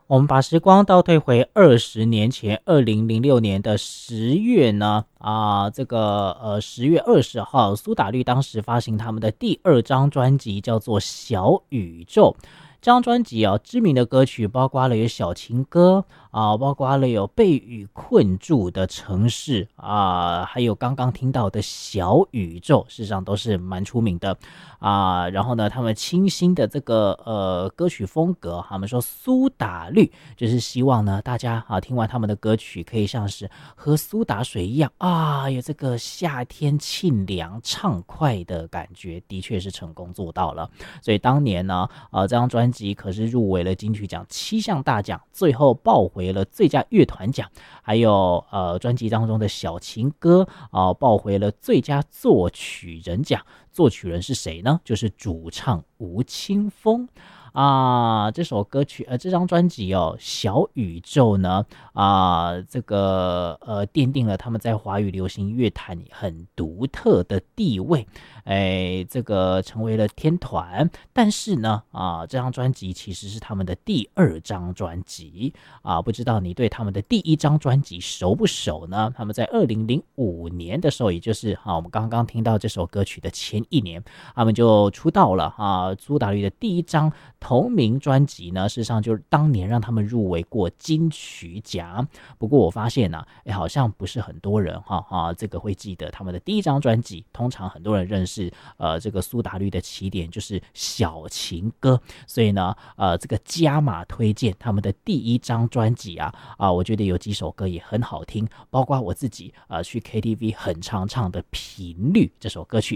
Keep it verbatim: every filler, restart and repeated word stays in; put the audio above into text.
我们把时光倒退回二十年前，二零零六年的十月呢，啊，这个呃十月二十号，苏打绿当时发行他们的第二张专辑，叫做《小宇宙》。这张专辑啊，知名的歌曲包括了有小情歌啊，包括了有被雨困住的城市啊，还有刚刚听到的小宇宙，事实上都是蛮出名的啊。然后呢，他们清新的这个呃歌曲风格，他们说苏打绿就是希望呢大家啊听完他们的歌曲，可以像是喝苏打水一样啊，有这个夏天沁凉畅快的感觉，的确是成功做到了。所以当年呢，呃，这张专辑可是入围了金曲奖七项大奖，最后抱回了最佳乐团奖，还有呃专辑当中的小情歌啊、呃，抱回了最佳作曲人奖。作曲人是谁呢？就是主唱吴青峰。啊，这首歌曲呃，这张专辑哦，《小宇宙》呢，啊，这个呃，奠定了他们在华语流行乐坛很独特的地位，哎，这个成为了天团。但是呢，啊，这张专辑其实是他们的第二张专辑啊，不知道你对他们的第一张专辑熟不熟呢？他们在二零零五年的时候，也就是啊，我们刚刚听到这首歌曲的前一年，他们就出道了啊，苏打绿的第一张同名专辑呢，事实上就是当年让他们入围过金曲奖。不过我发现呢、啊，哎，好像不是很多人哈啊，这个会记得他们的第一张专辑。通常很多人认识呃这个苏打绿的起点就是小情歌，所以呢，呃，这个加码推荐他们的第一张专辑啊啊，我觉得有几首歌也很好听，包括我自己呃去 K T V 很常唱的《频率》这首歌曲。